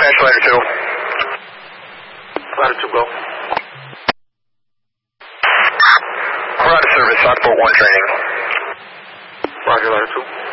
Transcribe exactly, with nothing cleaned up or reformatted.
Dispatch ladder two. Ladder two, go. We're out of service, Southport one training. Roger, ladder two.